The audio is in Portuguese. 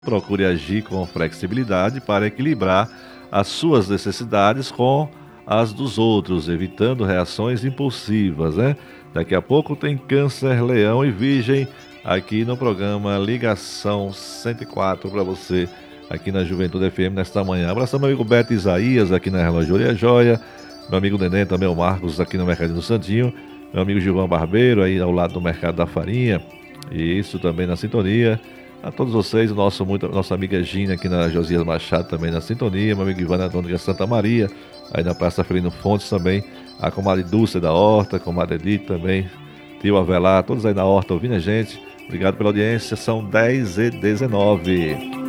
Procure agir com flexibilidade para equilibrar as suas necessidades com as dos outros, evitando reações impulsivas, né? Daqui a pouco tem Câncer, Leão e Virgem aqui no programa Ligação 104 para você, aqui na Juventude FM nesta manhã. Abraço meu amigo Beto Isaías aqui na Relojoaria Joia, meu amigo Neném também, o Marcos aqui no Mercado do Santinho, meu amigo Gilvão Barbeiro aí ao lado do Mercado da Farinha, e isso também na sintonia. A todos vocês, nossa amiga Gina aqui na Josias Machado também na sintonia, meu amigo Ivan Antônio Santa Maria, aí na Praça Felino Fontes também, a comadre Dulce da Horta, a comadre Edith também, tio Avelar, todos aí na Horta ouvindo a gente. Obrigado pela audiência, são 10h19.